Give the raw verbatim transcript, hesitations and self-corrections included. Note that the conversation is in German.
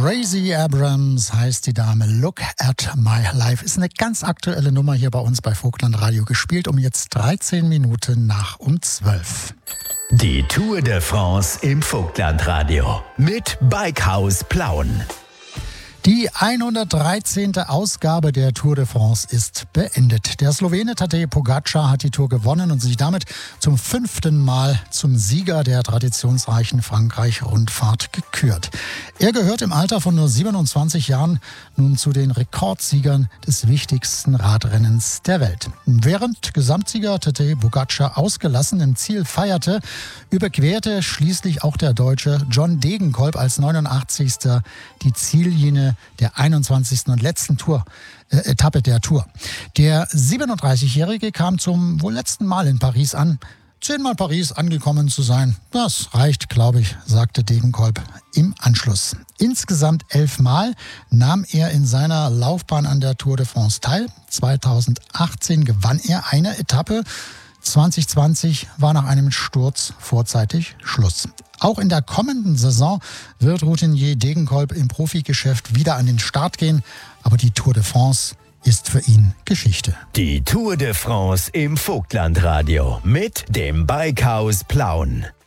Gracie Abrams heißt die Dame. Look at my life ist eine ganz aktuelle Nummer hier bei uns bei Vogtland Radio, gespielt um jetzt dreizehn Minuten nach um zwölf. Die Tour de France im Vogtland Radio mit Bikehaus Plauen. Die hundertdreizehnte Ausgabe der Tour de France ist beendet. Der Slowene Tadej Pogačar hat die Tour gewonnen und sich damit zum fünften Mal zum Sieger der traditionsreichen Frankreich-Rundfahrt gekürt. Er gehört im Alter von nur siebenundzwanzig Jahren nun zu den Rekordsiegern des wichtigsten Radrennens der Welt. Während Gesamtsieger Tadej Pogačar ausgelassen im Ziel feierte, überquerte schließlich auch der Deutsche John Degenkolb als neunundachtzigster die Ziellinie der einundzwanzigsten und letzten Tour, äh, Etappe der Tour. Der siebenunddreißigjährige kam zum wohl letzten Mal in Paris an. Zehnmal Paris angekommen zu sein, das reicht, glaube ich, sagte Degenkolb im Anschluss. Insgesamt elfmal nahm er in seiner Laufbahn an der Tour de France teil. zweitausendachtzehn gewann er eine Etappe. zwanzig zwanzig war nach einem Sturz vorzeitig Schluss. Auch in der kommenden Saison wird Routinier Degenkolb im Profigeschäft wieder an den Start gehen, aber die Tour de France ist für ihn Geschichte. Die Tour de France im Vogtland Radio mit dem Bikehaus Plauen.